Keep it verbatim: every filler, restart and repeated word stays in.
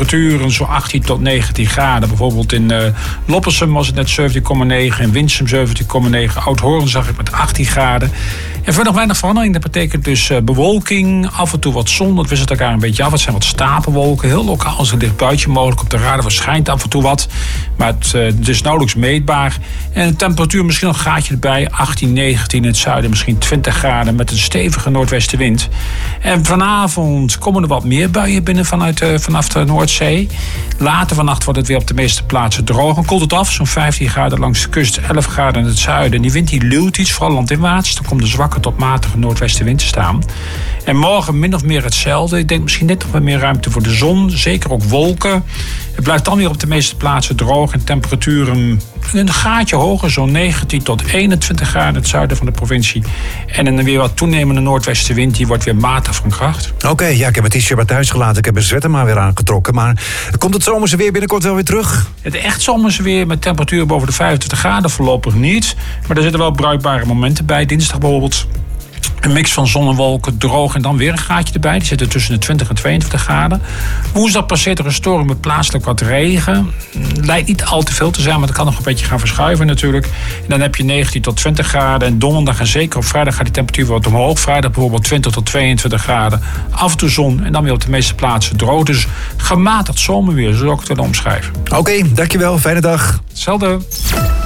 temperaturen zo achttien tot negentien graden. Bijvoorbeeld in uh, Loppersum was het net zeventien komma negen. In Winsum zeventien komma negen. Oud-Hoorn zag ik met achttien graden. En verder nog weinig verandering. Dat betekent dus uh, bewolking. Af en toe wat zon. Dat wisselt elkaar een beetje af. Het zijn wat stapelwolken. Heel lokaal is een licht buitje mogelijk. Op de radar verschijnt af en toe wat. Maar het, uh, het is nauwelijks meetbaar. En de temperatuur misschien nog een graadje erbij. achttien, negentien in het zuiden. Misschien twintig graden met een stevige noordwestenwind. En vanavond komen er wat meer buien binnen vanuit, uh, vanaf de Noordzee. Later vannacht wordt het weer op de meeste plaatsen droog. En koelt het af. Zo'n vijftien graden langs de kust. elf graden in het zuiden. En die wind die luwt iets. Vooral landinwaarts. Dan komt de zwakke tot matige noordwestenwind te staan. En morgen min of meer hetzelfde. Ik denk misschien net nog wat meer ruimte voor de zon. Zeker ook wolken. Het blijft dan weer op de meeste plaatsen droog. En temperaturen een graadje hoger. Zo'n negentien tot eenentwintig graden in het zuiden van de provincie. En een weer wat toenemende noordwestenwind. Die wordt weer matig van kracht. Oké, okay, ja, ik heb het t-shirt maar thuis gelaten. Ik heb mijn sweater maar weer aangetrokken. Maar komt het zomerse weer binnenkort wel weer terug? Het echt zomerse weer met temperaturen boven de vijfentwintig graden voorlopig niet. Maar er zitten wel bruikbare momenten bij. Dinsdag bijvoorbeeld een mix van zon en wolken, droog en dan weer een graadje erbij. Die zitten tussen de twintig en tweeëntwintig graden. Woensdag passeert er een storm met plaatselijk wat regen. Lijkt niet al te veel te zijn, maar dat kan nog een beetje gaan verschuiven natuurlijk. En dan heb je negentien tot twintig graden. En donderdag en zeker op vrijdag gaat die temperatuur wat omhoog. Vrijdag bijvoorbeeld twintig tot tweeëntwintig graden. Af en toe zon en dan weer op de meeste plaatsen droog. Dus gematigd zomerweer, zo zou ik het willen omschrijven. Oké, okay, dankjewel. Fijne dag. Hetzelfde.